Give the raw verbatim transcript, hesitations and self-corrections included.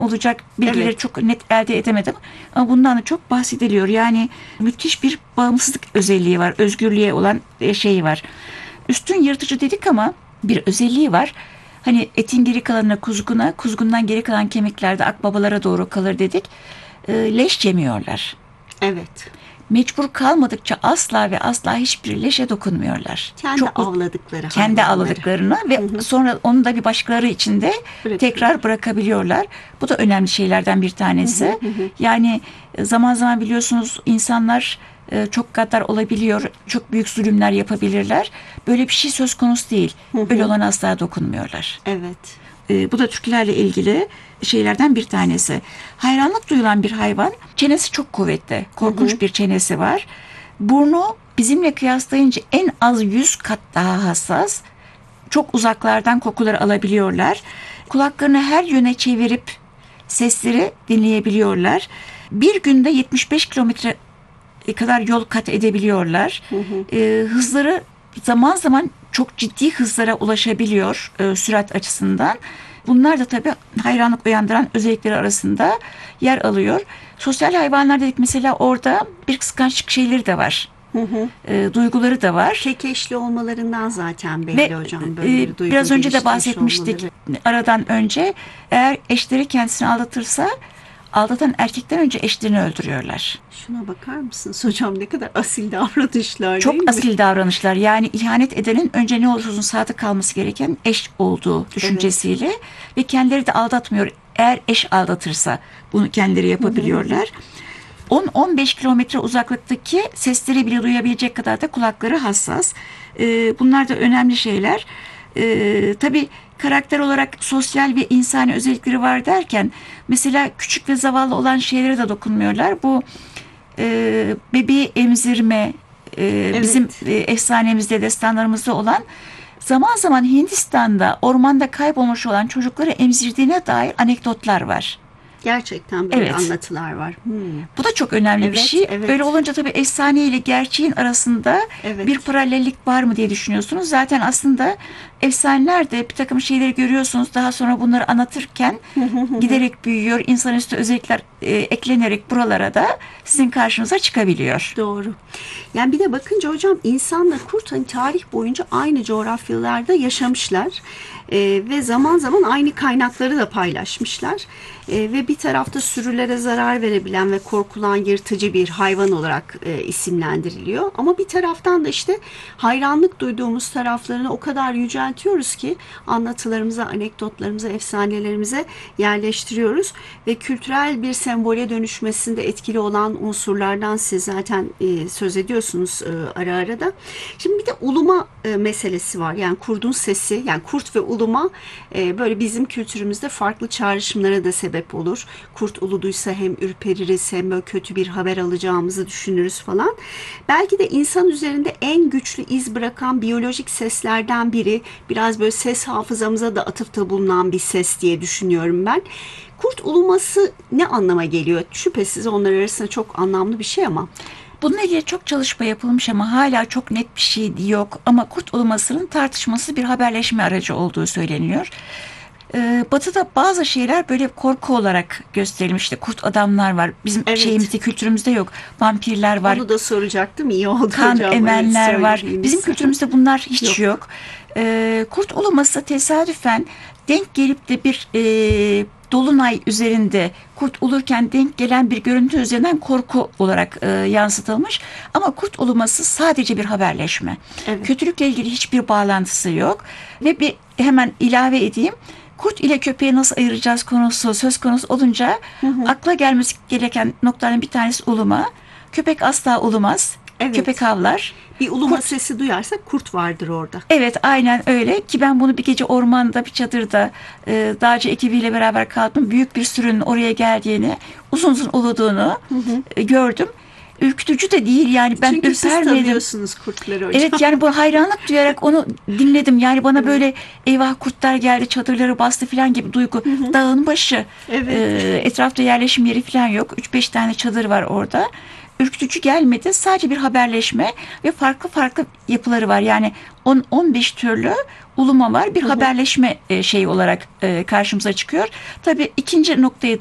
olacak bilgileri Evet. çok net elde edemedim. Ama bundan da çok bahsediliyor. Yani müthiş bir bağımsızlık özelliği var. Özgürlüğe olan e, şeyi var. Üstün yırtıcı dedik ama bir özelliği var. Hani etin geri kalanına kuzguna, kuzgundan geri kalan kemikler de akbabalara doğru kalır dedik. E, leş yemiyorlar. Evet. Mecbur kalmadıkça asla ve asla hiçbir leşe dokunmuyorlar. Kendi Çok avladıkları kendi hayvanları. avladıklarını ve Hı hı. sonra onu da bir başkaları için de Bırakıyor. tekrar bırakabiliyorlar. Bu da önemli şeylerden bir tanesi. Hı hı hı. Yani e, zaman zaman biliyorsunuz insanlar e, çok gaddar olabiliyor, çok büyük zulümler yapabilirler. Böyle bir şey söz konusu değil. Hı hı. Öyle olana asla dokunmuyorlar. Evet. E, bu da Türklerle ilgili şeylerden bir tanesi. Hayranlık duyulan bir hayvan, çenesi çok kuvvetli, korkunç Hı hı. bir çenesi var. Burnu bizimle kıyaslayınca en az yüz kat daha hassas. Çok uzaklardan kokuları alabiliyorlar. Kulaklarını her yöne çevirip sesleri dinleyebiliyorlar. Bir günde yetmiş beş kilometre kadar yol kat edebiliyorlar. Hı hı. E, hızları zaman zaman çok ciddi hızlara ulaşabiliyor e, sürat açısından. Bunlar da tabii hayranlık uyandıran özellikleri arasında yer alıyor. Sosyal hayvanlar dedik, mesela orada bir kıskançlık şeyleri de var. Hı hı. E, duyguları da var. Kekeşli olmalarından zaten belli Ve hocam. Böyle e, bir duygu biraz önce de geliştirmiş bahsetmiştik olmaları. aradan önce, eğer eşleri kendisini aldatırsa aldatan erkekten önce eşlerini öldürüyorlar. Şuna bakar mısınız hocam, ne kadar asil davranışlar Çok değil mi? asil davranışlar. Yani ihanet edenin önce ne olursa olsun sadık kalması gereken eş olduğu düşüncesiyle ve kendileri de aldatmıyor. Eğer eş aldatırsa bunu kendileri yapabiliyorlar. on on beş kilometre uzaklıktaki sesleri bile duyabilecek kadar da kulakları hassas. Ee, bunlar da önemli şeyler. Ee, tabii karakter olarak sosyal ve insani özellikleri var derken, mesela küçük ve zavallı olan şeylere de dokunmuyorlar. Bu e, bebeği emzirme, e, Evet. bizim e, efsanemizde, destanlarımızda olan, zaman zaman Hindistan'da ormanda kaybolmuş olan çocukları emzirdiğine dair anekdotlar var. Gerçekten böyle Evet. anlatılar var. Hmm. Bu da çok önemli bir Evet, şey. evet. Öyle olunca tabii efsane ile gerçeğin arasında Evet. bir paralellik var mı diye düşünüyorsunuz. Zaten aslında efsaneler de bir takım şeyleri görüyorsunuz. Daha sonra bunları anlatırken giderek büyüyor. İnsanüstü özellikler e, eklenerek buralara da sizin karşınıza çıkabiliyor. Doğru. Yani bir de bakınca hocam, insanla kurt hani tarih boyunca aynı coğrafyalarda yaşamışlar. Ee, ve zaman zaman aynı kaynakları da paylaşmışlar. Ee, ve bir tarafta sürülere zarar verebilen ve korkulan yırtıcı bir hayvan olarak e, isimlendiriliyor. Ama bir taraftan da işte hayranlık duyduğumuz taraflarını o kadar yüceltiyoruz ki anlatılarımıza, anekdotlarımıza, efsanelerimize yerleştiriyoruz. Ve kültürel bir sembole dönüşmesinde etkili olan unsurlardan siz zaten e, söz ediyorsunuz e, ara ara da. Şimdi bir de uluma e, meselesi var. Yani kurdun sesi, yani kurt ve uluma e, böyle bizim kültürümüzde farklı çağrışımlara da sebep olur. Kurt uluduysa hem ürpeririz, hem böyle kötü bir haber alacağımızı düşünürüz falan. Belki de insan üzerinde en güçlü iz bırakan biyolojik seslerden biri, biraz böyle ses hafızamıza da atıfta bulunan bir ses diye düşünüyorum ben. Kurt uluması ne anlama geliyor? Şüphesiz onlar arasında çok anlamlı bir şey ama. Bununla ilgili çok çalışma yapılmış ama hala çok net bir şey yok. Ama kurt ulumasının tartışması bir haberleşme aracı olduğu söyleniyor. Ee, Batı'da bazı şeyler böyle korku olarak gösterilmiş. İşte kurt adamlar var. Bizim Evet. şeyimizde, kültürümüzde yok. Vampirler var. Onu da soracaktım. İyi oldu Kan hocam. emenler Evet, var. söylediğiniz. Bizim kültürümüzde bunlar hiç yok. Yok. Ee, kurt uluması tesadüfen denk gelip de bir e, dolunay üzerinde kurt ulurken denk gelen bir görüntü üzerinden korku olarak e, yansıtılmış. Ama kurt uluması sadece bir haberleşme. Evet. Kötülükle ilgili hiçbir bağlantısı yok. Ve bir hemen ilave edeyim. Kurt ile köpeği nasıl ayıracağız konusu söz konusu olunca Hı hı. akla gelmesi gereken noktaların bir tanesi uluma. Köpek asla ulumaz. Evet. Köpek havlar. Bir uluma Kurt- sesi duyarsak kurt vardır orada. Evet, aynen öyle ki ben bunu bir gece ormanda bir çadırda e, dağcı ekibiyle beraber kaldım. Büyük bir sürünün oraya geldiğini, uzun uzun uluduğunu e, gördüm. Ürkütücü de değil yani, ben Çünkü siz ürpermedim. tanıyorsunuz kurtları hocam. Evet, yani bu hayranlık duyarak onu dinledim. Yani bana böyle eyvah kurtlar geldi, çadırları bastı falan gibi duygu. Dağın başı. Evet. E, etrafta yerleşim yeri falan yok. üç beş tane çadır var orada. ürkütücü gelmedi. Sadece bir haberleşme ve farklı farklı yapıları var. Yani on on beş türlü uluma var. Bir haberleşme e, şeyi olarak e, karşımıza çıkıyor. Tabii ikinci noktayı